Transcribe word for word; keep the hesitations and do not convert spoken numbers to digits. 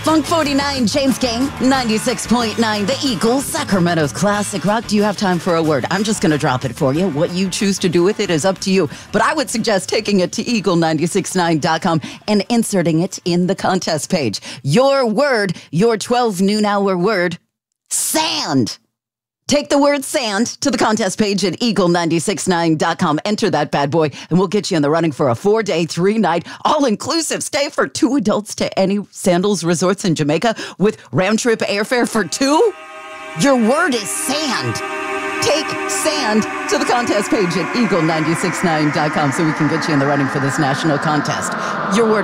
Funk forty-nine, James Gang, ninety-six point nine, The Eagle, Sacramento's classic rock. Do you have time for a word? I'm just going to drop it for you. What you choose to do with it is up to you. But I would suggest taking it to eagle nine six nine dot com and inserting it in the contest page. Your word, your twelve noon hour word, sand. Take the word sand to the contest page at eagle nine six nine dot com. Enter that bad boy, and we'll get you in the running for a four-day, three-night, all-inclusive stay for two adults to any Sandals resorts in Jamaica with round-trip airfare for two. Your word is sand. Take sand to the contest page at eagle nine six nine dot com so we can get you in the running for this national contest. Your word